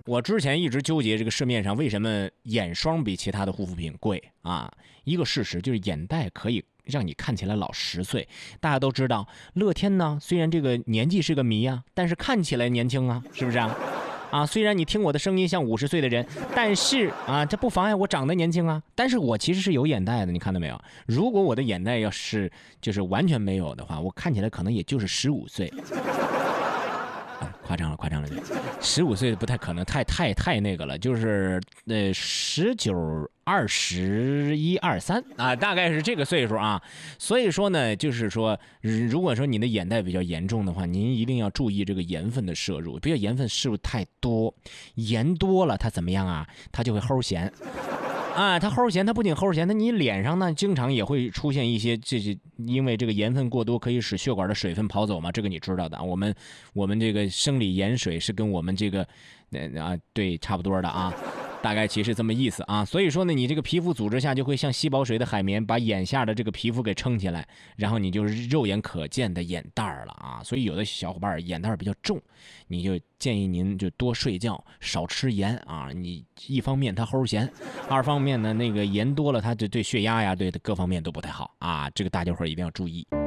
我之前一直纠结这个市面上为什么眼霜比其他的护肤品贵啊？一个事实就是眼袋可以让你看起来老10岁。大家都知道，乐天呢虽然这个年纪是个谜啊，但是看起来年轻啊，是不是啊？虽然你听我的声音像50岁的人，但是这不妨碍我长得年轻啊。但是我其实是有眼袋的，你看到没有？如果我的眼袋要是就是完全没有的话，我看起来可能也就是15岁。夸张了，15岁不太可能，太那个了，就是19、21、23大概是这个岁数啊。所以说呢，就是说，如果说你的眼袋比较严重的话，您一定要注意这个盐分的摄入，不要盐分摄入太多，盐多了它怎么样啊？它就会齁咸。它齁咸，它不仅齁咸，它你脸上呢经常也会出现一些因为这个盐分过多可以使血管的水分跑走嘛，这个你知道的。我们这个生理盐水是跟我们这个对差不多的啊。大概其实这么意思啊。所以说呢，你这个皮肤组织下就会像吸饱水的海绵，把眼下的这个皮肤给撑起来，然后你就是肉眼可见的眼袋了啊。所以有的小伙伴眼袋比较重，你就建议您就多睡觉，少吃盐啊。你一方面它齁咸，二方面呢那个盐多了它就对血压呀对各方面都不太好啊。这个大家伙一定要注意。